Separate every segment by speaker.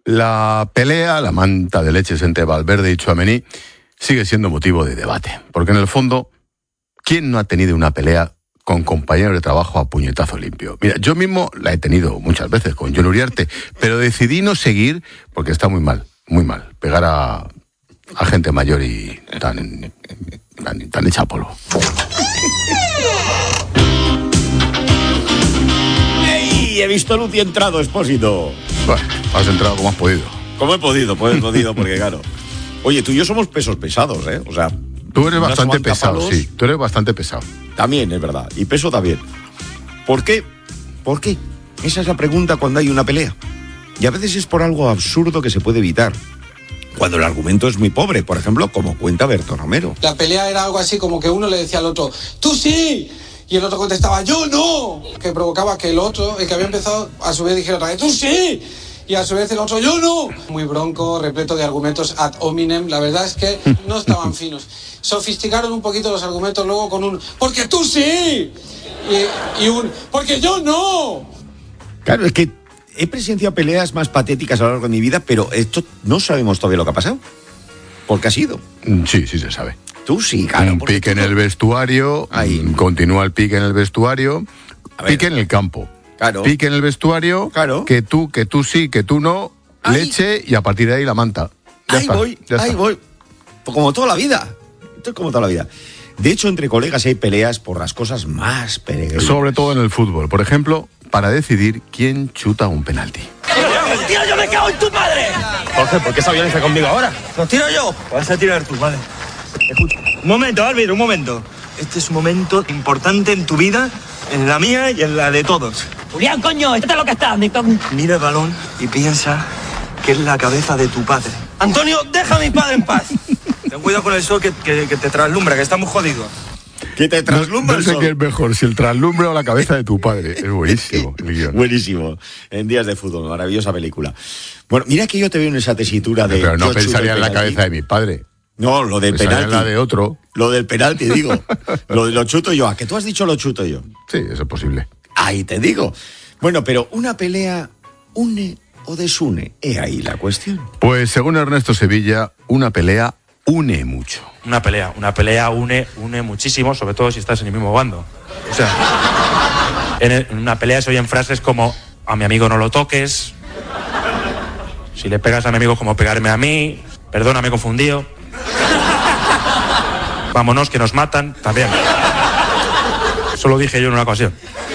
Speaker 1: La pelea, la manta de leches entre Valverde y Tchouaméni sigue siendo motivo de debate. Porque en el fondo, ¿quién no ha tenido una pelea con compañeros de trabajo a puñetazo limpio? Mira, yo mismo la he tenido muchas veces con Jon Uriarte, pero decidí no seguir porque está muy mal, pegar a gente mayor y tan hecha polvo.
Speaker 2: ¡Ey! He visto luz y he entrado, Expósito.
Speaker 1: Bueno, has entrado como has podido.
Speaker 2: Como he podido, porque claro. Oye, tú y yo somos pesos pesados, ¿eh? O sea,
Speaker 1: tú eres bastante pesado, sí. Tú eres bastante pesado.
Speaker 2: También, es verdad. Y peso también. ¿Por qué? ¿Por qué? Esa es la pregunta cuando hay una pelea. Y a veces es por algo absurdo que se puede evitar. Cuando el argumento es muy pobre, por ejemplo, como cuenta Berto Romero.
Speaker 3: La pelea era algo así como que uno le decía al otro, ¡tú sí! Y el otro contestaba, ¡yo no! Que provocaba que el otro, el que había empezado, a su vez dijera otra vez, ¡tú sí! Y a su vez el otro, ¡yo no! Muy bronco, repleto de argumentos ad hominem. La verdad es que no estaban finos. Sofisticaron un poquito los argumentos luego con un, ¡porque tú sí! Y un, ¡porque yo no!
Speaker 2: Claro, es que he presenciado peleas más patéticas a lo largo de mi vida, pero esto no sabemos todavía lo que ha pasado. ¿Por qué ha sido?
Speaker 1: Sí, se sabe.
Speaker 2: Tú sí, claro.
Speaker 1: Un pique en el vestuario, continúa el pique en el vestuario, pique en el campo.
Speaker 2: Claro.
Speaker 1: Pique en el vestuario,
Speaker 2: claro.
Speaker 1: que tú sí, que tú no, leche y a partir de ahí la manta.
Speaker 2: Ahí voy. Pues como toda la vida. Esto es como toda la vida. De hecho, entre colegas hay peleas por las cosas más peregrinas.
Speaker 1: Sobre todo en el fútbol. Por ejemplo, para decidir quién chuta un penalti.
Speaker 4: ¡Tío, yo me cago en tu padre!
Speaker 5: Jorge, ¿por qué esa violencia conmigo ahora?
Speaker 4: ¿Los tiro yo?
Speaker 5: Vas a tirar tú, vale. Escucha. Un momento, árbitro, un momento. Este es un momento importante en tu vida, en la mía y en la de todos.
Speaker 4: Julián, coño, esto es lo que está.
Speaker 5: Mira el balón y piensa que es la cabeza de tu padre.
Speaker 4: Antonio, deja a mi padre en paz.
Speaker 5: Ten cuidado con el sol que te traslumbra, que estamos jodidos.
Speaker 2: ¿Qué te traslumbra
Speaker 1: no sé qué es mejor, si el traslumbre o la cabeza de tu padre. Es buenísimo el guión.
Speaker 2: Buenísimo. En Días de Fútbol, maravillosa película. Bueno, mira que yo te veo en esa tesitura de...
Speaker 1: Pero no pensaría en la cabeza de mi padre.
Speaker 2: No, lo del penalti.
Speaker 1: En la de otro.
Speaker 2: Lo del penalti, digo. Lo chuto yo. ¿A que tú has dicho lo chuto yo?
Speaker 1: Sí, eso es posible.
Speaker 2: Ahí te digo. Bueno, pero una pelea une o desune. He ahí la cuestión.
Speaker 1: Pues según Ernesto Sevilla, una pelea une mucho.
Speaker 6: Una pelea une muchísimo, sobre todo si estás en el mismo bando. O sea, en una pelea se oyen frases como, a mi amigo no lo toques, si le pegas a mi amigo como pegarme a mí, perdona, me he confundido, vámonos que nos matan, también. Eso lo dije yo en una ocasión.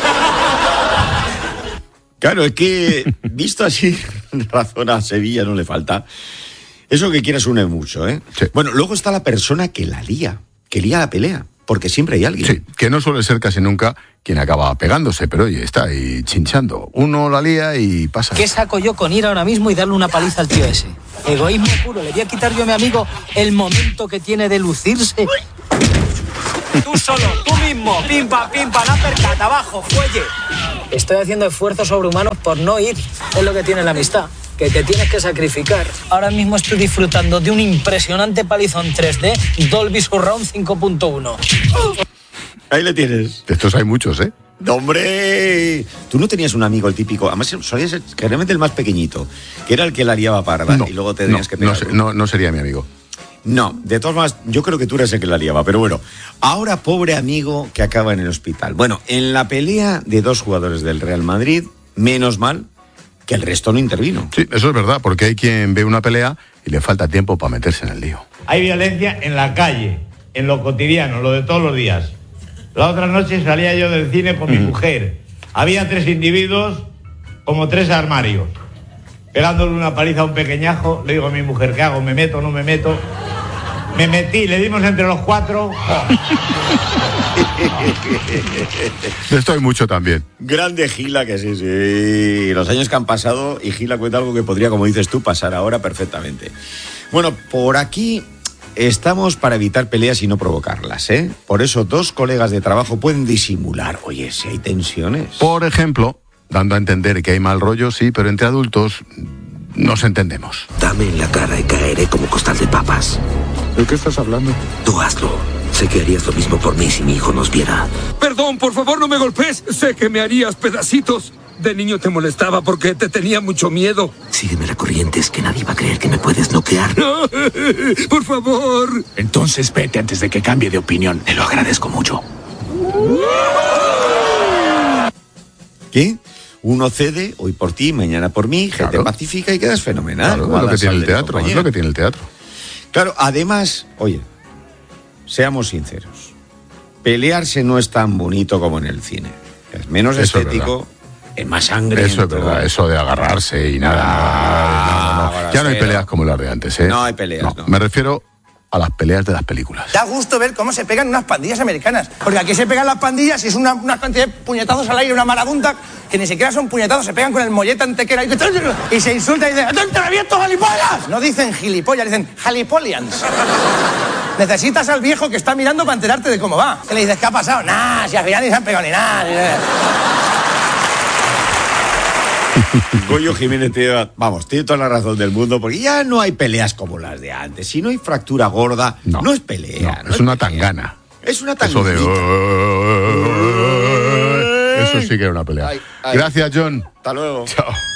Speaker 2: Claro, es que, visto así, razón a Sevilla no le falta. Eso que quieras une mucho, ¿eh?
Speaker 1: Sí.
Speaker 2: Bueno, luego está la persona que lía la pelea, porque siempre hay alguien.
Speaker 1: Sí, que no suele ser casi nunca quien acaba pegándose, pero oye, está ahí chinchando. Uno la lía y pasa.
Speaker 7: ¿Qué saco yo con ir ahora mismo y darle una paliza al tío ese? Egoísmo puro, le voy a quitar yo a mi amigo el momento que tiene de lucirse.
Speaker 4: Tú solo, tú mismo, pimpa, la percata, abajo, fuelle.
Speaker 7: Estoy haciendo esfuerzos sobrehumanos por no ir. Es lo que tiene la amistad, que te tienes que sacrificar. Ahora mismo estoy disfrutando de un impresionante palizón 3D Dolby Surround 5.1.
Speaker 2: Ahí le tienes.
Speaker 1: De estos hay muchos, ¿eh?
Speaker 2: ¡No, hombre! Tú no tenías un amigo, el típico, además solía ser generalmente el más pequeñito, que era el que la liaba parda, y luego te tenías que pegar.
Speaker 1: No sería mi amigo.
Speaker 2: No, de todas maneras, yo creo que tú eres el que la liaba, pero bueno. Ahora, pobre amigo que acaba en el hospital. Bueno, en la pelea de dos jugadores del Real Madrid, menos mal que el resto no intervino.
Speaker 1: Sí, eso es verdad, porque hay quien ve una pelea y le falta tiempo para meterse en el lío.
Speaker 8: Hay violencia en la calle, en lo cotidiano, lo de todos los días. La otra noche salía yo del cine con mi mujer. Había 3 individuos, como 3 armarios. Pegándole una paliza a un pequeñajo, le digo a mi mujer, ¿qué hago? ¿Me meto o no me meto? Me metí, le dimos entre los 4.
Speaker 1: De esto hay mucho también.
Speaker 2: Grande Gila, que sí. Los años que han pasado, y Gila cuenta algo que podría, como dices tú, pasar ahora perfectamente. Bueno, por aquí estamos para evitar peleas y no provocarlas, ¿eh? Por eso 2 colegas de trabajo pueden disimular. Oye, si hay tensiones.
Speaker 1: Por ejemplo, dando a entender que hay mal rollo, sí, pero entre adultos nos entendemos.
Speaker 9: Dame en la cara y caeré como costal de papas.
Speaker 1: ¿De qué estás hablando?
Speaker 9: Tú hazlo. Sé que harías lo mismo por mí si mi hijo nos viera.
Speaker 10: Perdón, por favor, no me golpees. Sé que me harías pedacitos. De niño te molestaba porque te tenía mucho miedo.
Speaker 9: Sígueme la corriente, es que nadie va a creer que me puedes noquear.
Speaker 10: Por favor.
Speaker 11: Entonces vete antes de que cambie de opinión. Te lo agradezco mucho.
Speaker 2: ¿Qué? Uno cede, hoy por ti, mañana por mí, gente pacífica y quedas fenomenal.
Speaker 1: Claro, es lo que tiene el teatro, es lo que tiene el teatro.
Speaker 2: Claro, además, oye, seamos sinceros, pelearse no es tan bonito como en el cine. Es menos
Speaker 1: Eso
Speaker 2: estético, es más sangriento.
Speaker 1: Eso es verdad, eso de agarrarse y nada. No. Ya no hay peleas como las de antes, ¿eh?
Speaker 2: No hay peleas, no.
Speaker 1: Me refiero a las peleas de las películas.
Speaker 12: Da gusto ver cómo se pegan unas pandillas americanas. Porque aquí se pegan las pandillas y es una cantidad de puñetazos al aire, una marabunta, que ni siquiera son puñetazos, se pegan con el mollete antequera y se insultan y dicen ¡te reviento, gilipollas! No dicen gilipollas, dicen jalipolians. Necesitas al viejo que está mirando para enterarte de cómo va. Que le dices, ¿qué ha pasado? Nah, si al final ni se han pegado ni nada.
Speaker 2: Goyo Jiménez tiene toda la razón del mundo, porque ya no hay peleas como las de antes. Si no hay fractura gorda, no es pelea.
Speaker 1: No es una tangana.
Speaker 2: Es una tangana.
Speaker 1: Eso sí que era una pelea. Gracias, John.
Speaker 2: Hasta luego.
Speaker 1: Chao.